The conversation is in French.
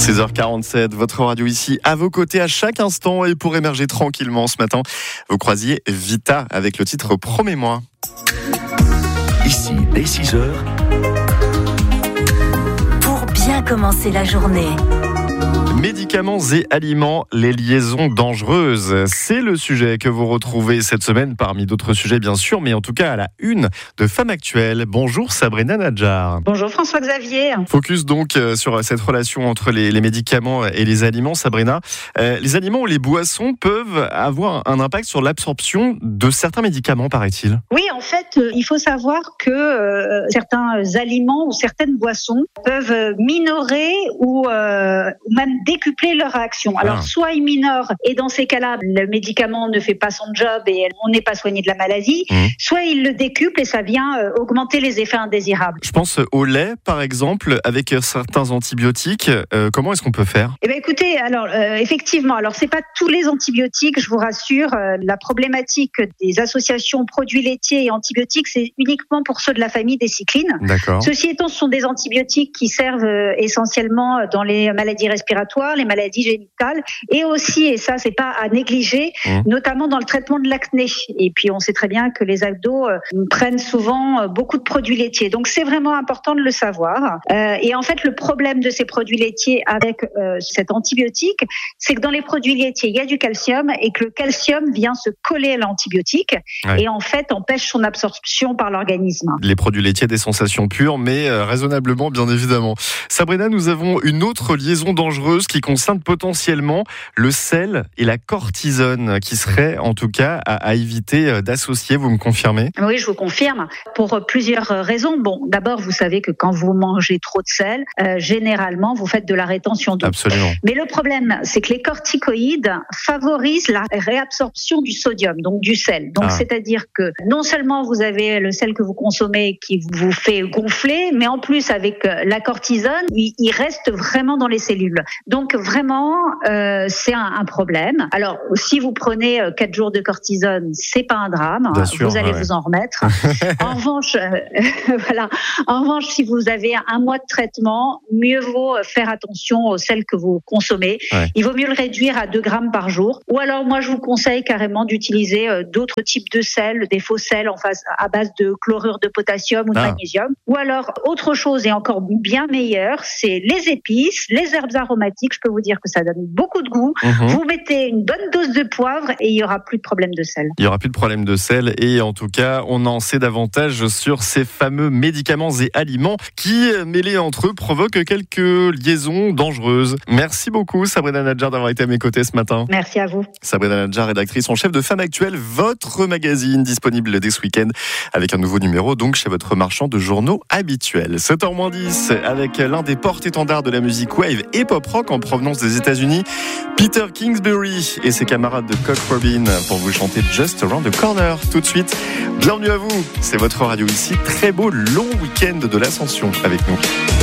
16h47, votre radio ici à vos côtés à chaque instant. Et pour émerger tranquillement ce matin, vous croisiez Vita avec le titre Promets-moi. Ici, dès 6h. Pour bien commencer la journée. Médicaments et aliments, les liaisons dangereuses. C'est le sujet que vous retrouvez cette semaine parmi d'autres sujets bien sûr, mais en tout cas à la une de Femmes Actuelles. Bonjour Sabrina Nadjar. Bonjour François-Xavier. Focus donc sur cette relation entre les médicaments et les aliments, Sabrina. Les aliments ou les boissons peuvent avoir un impact sur l'absorption de certains médicaments, paraît-il. Oui, en fait, il faut savoir que certains aliments ou certaines boissons peuvent minorer ou même décupler leur réaction. Alors, soit ils minorent et dans ces cas-là, le médicament ne fait pas son job et on n'est pas soigné de la maladie, soit ils le décuplent et ça vient augmenter les effets indésirables. Je pense au lait, par exemple, avec certains antibiotiques. Comment est-ce qu'on peut faire ? Eh bien, écoutez, alors effectivement, alors c'est pas tous les antibiotiques, je vous rassure. La problématique des associations produits laitiers et antibiotiques, c'est uniquement pour ceux de la famille des cyclines. D'accord. Ceci étant, ce sont des antibiotiques qui servent essentiellement dans les maladies respiratoires, les maladies génitales et aussi, et ça c'est pas à négliger, notamment dans le traitement de l'acné. Et puis on sait très bien que les ados prennent souvent beaucoup de produits laitiers. Donc c'est vraiment important de le savoir. Et en fait le problème de ces produits laitiers avec cet antibiotique, c'est que dans les produits laitiers il y a du calcium et que le calcium vient se coller à l'antibiotique et en fait empêche son absorption par l'organisme. Les produits laitiers, des sensations pures mais raisonnablement bien évidemment. Sabrina, nous avons une autre liaison dangereuse qui concerne potentiellement le sel et la cortisone, qui serait en tout cas à éviter d'associer, vous me confirmez ? Oui, je vous confirme, pour plusieurs raisons. Bon, d'abord, vous savez que quand vous mangez trop de sel, généralement, vous faites de la rétention d'eau. Absolument. Mais le problème, c'est que les corticoïdes favorisent la réabsorption du sodium, donc du sel. Donc, c'est-à-dire que non seulement vous avez le sel que vous consommez qui vous fait gonfler, mais en plus, avec la cortisone, il reste vraiment dans les cellules. Donc vraiment, c'est un problème. Alors, si vous prenez 4 jours de cortisone, c'est pas un drame. Bien sûr, vous allez vous en remettre. En revanche, voilà. En revanche, si vous avez un mois de traitement, mieux vaut faire attention au sel que vous consommez. Il vaut mieux le réduire à 2 grammes par jour. Ou alors, moi, je vous conseille carrément d'utiliser d'autres types de sels, des faux sels à base de chlorure de potassium ou de magnésium. Ou alors, autre chose et encore bien meilleure, c'est les épices, les herbes aromatiques. Je peux vous dire que ça donne beaucoup de goût. Vous mettez une bonne dose de poivre et il n'y aura plus de problème de sel. Il n'y aura plus de problème de sel et en tout cas, on en sait davantage sur ces fameux médicaments et aliments qui, mêlés entre eux, provoquent quelques liaisons dangereuses. Merci beaucoup Sabrina Nadjar d'avoir été à mes côtés ce matin. Merci à vous. Sabrina Nadjar, rédactrice en chef de Femmes Actuelles, votre magazine disponible dès ce week-end avec un nouveau numéro donc chez votre marchand de journaux habituel. 7h-10 avec l'un des porte-étendards de la musique wave et pop rock en provenance des États-Unis, Peter Kingsbury et ses camarades de Cock Robin pour vous chanter Just Around the Corner. Tout de suite, bienvenue à vous, c'est votre radio ici, très beau long week-end de l'Ascension avec nous.